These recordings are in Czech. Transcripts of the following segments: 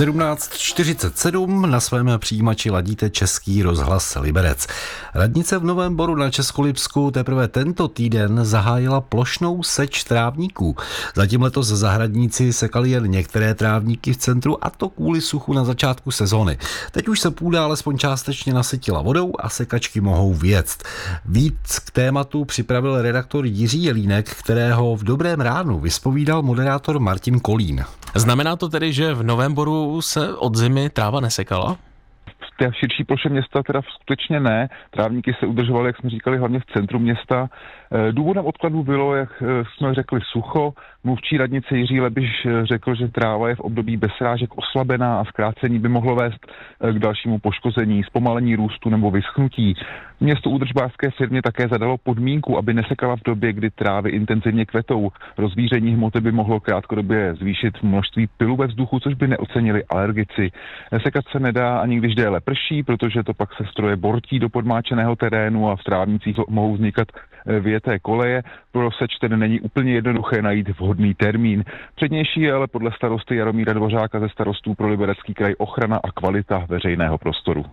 17:47 na svém přijímači ladíte Český rozhlas Liberec. Radnice v Novém Boru na Českolipsku teprve tento týden zahájila plošnou seč trávníků. Zatím letos zahradníci sekali jen některé trávníky v centru, a to kvůli suchu na začátku sezony. Teď už se půda alespoň částečně nasytila vodou a sekačky mohou vjet. Víc k tématu připravil redaktor Jiří Jelínek, kterého v Dobrém ránu vyspovídal moderátor Martin Kolín. Znamená to tedy, že v Novém Boru se od zimy tráva nesekala? V té širší ploše města teda skutečně ne. Trávníky se udržovaly, jak jsme říkali, hlavně v centru města. Důvodem odkladu bylo, jak jsme řekli, sucho. Mluvčí radnice Jiří Lebiš řekl, že tráva je v období bez srážek oslabená a zkrácení by mohlo vést k dalšímu poškození, zpomalení růstu nebo vyschnutí. Město údržbářské firmě také zadalo podmínku, aby nesekala v době, kdy trávy intenzivně kvetou. Rozvíření hmoty by mohlo krátkodobě zvýšit množství pylu ve vzduchu, což by neocenili alergici. Sekat se nedá ani když déle prší, protože to pak se stroje bortí do podmáčeného terénu a v trávnicích mohou vznikat vyjeté koleje. Pro seč tedy není úplně jednoduché najít vhodný termín. Přednější je ale podle starosty Jaromíra Dvořáka ze starostů pro Liberecký kraj ochrana a kvalita veřejného prostoru.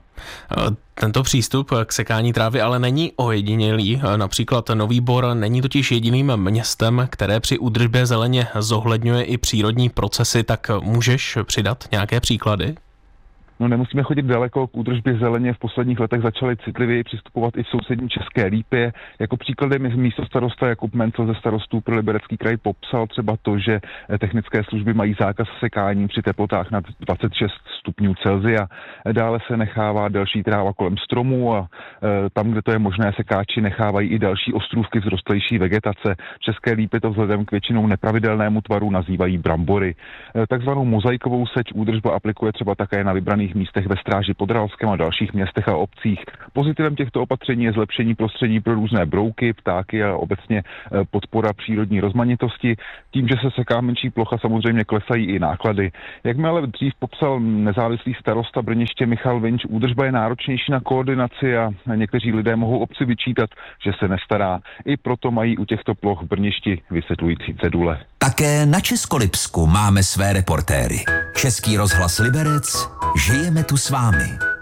Tento přístup k sekání trávy ale není ojedinělý. Například Nový Bor není totiž jediným městem, které při údržbě zeleně zohledňuje i přírodní procesy, tak můžeš přidat nějaké příklady? No, nemusíme chodit daleko, k údržbě zeleně v posledních letech začaly citlivěji přistupovat i v sousední České Lípě. Jako příkladem místostarosta Jakub Mencel ze starostů pro Liberecký kraj popsal třeba to, že technické služby mají zákaz sekání při teplotách nad 26 stupňů Celsia. Dále se nechává další tráva kolem stromů a tam, kde to je možné, sekáči nechávají i další ostrůvky vzrostlejší vegetace. V České Lípě to vzhledem k většinou nepravidelnému tvaru nazývají brambory. Takzvanou mozaikovou seč údržba aplikuje třeba také na vybraných místech ve Stráži pod Ralskem a dalších městech a obcích. Pozitivem těchto opatření je zlepšení prostředí pro různé brouky, ptáky a obecně podpora přírodní rozmanitosti. Tím, že se seká menší plocha, samozřejmě klesají i náklady. Jak mi ale dřív popsal nezávislý starosta Brněště Michal Vinč, údržba je náročnější na koordinaci a někteří lidé mohou obci vyčítat, že se nestará. I proto mají u těchto ploch v Brněšti vysvětlující cedule. Také na Českolipsku máme své reportéry. Český rozhlas Liberec, žijeme tu s vámi.